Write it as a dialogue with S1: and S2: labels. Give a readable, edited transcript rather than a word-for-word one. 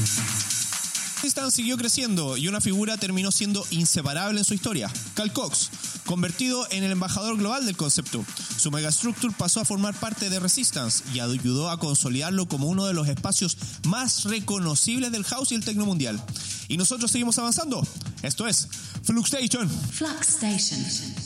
S1: Resistance siguió creciendo y una figura terminó siendo inseparable en su historia: Carl Cox, convertido en el embajador global del concepto. Su Megastructure pasó a formar parte de Resistance y ayudó a consolidarlo como uno de los espacios más reconocibles del house y el techno mundial. Y nosotros seguimos avanzando. Esto es Fluxstation.
S2: Fluxstation.